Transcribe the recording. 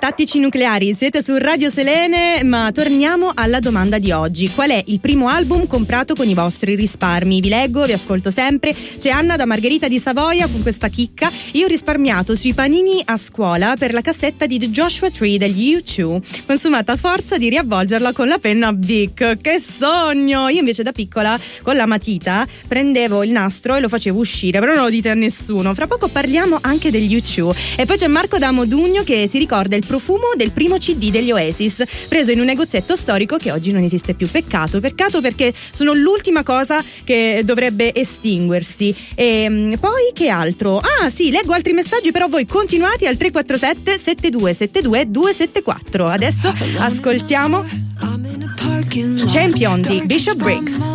Tattici nucleari, siete su Radio Selene, ma torniamo alla domanda di oggi. Qual è il primo album comprato con i vostri risparmi? Vi leggo, vi ascolto sempre. C'è Anna da Margherita di Savoia con questa chicca. Io ho risparmiato sui panini a scuola per la cassetta di The Joshua Tree degli U2, consumata a forza di riavvolgerla con la penna Bic. Che sogno! Io invece da piccola con la matita prendevo il nastro e lo facevo uscire, però non lo dite a nessuno. Fra poco parliamo anche degli U2. E poi c'è Marco da Modugno che si ricorda il profumo del primo CD degli Oasis, preso in un negozietto storico che oggi non esiste più. Peccato perché sono l'ultima cosa che dovrebbe estinguersi. E poi che altro? Ah sì, leggo altri messaggi, però voi continuate al 347 7272 274. Adesso ascoltiamo Champion di Bishop Briggs.